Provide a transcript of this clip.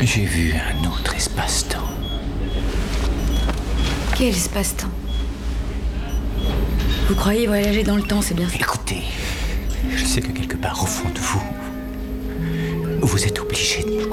J'ai vu un autre espace-temps. Quel espace-temps? Vous croyez voyager dans le temps, c'est bien ça? Écoutez, je sais que quelque part au fond de vous, vous êtes obligé de me